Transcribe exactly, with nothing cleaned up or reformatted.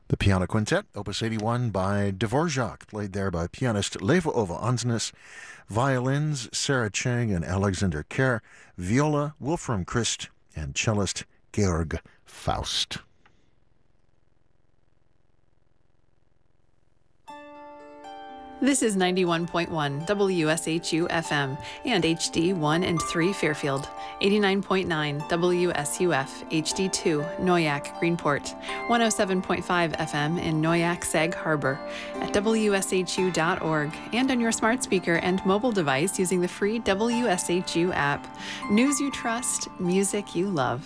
The Piano Quintet, Opus eighty-one by Dvorak, played there by pianist Leva Ova Ansnes, violins Sarah Chang and Alexander Kerr, viola Wolfram Christ, and cellist Georg Faust. This is ninety-one point one W S H U F M and H D one and three Fairfield, eighty-nine point nine W S U F H D two Noyak Greenport, one oh seven point five F M in Noyak Sag Harbor, at W S H U dot org, and on your smart speaker and mobile device using the free W S H U app. News you trust, music you love.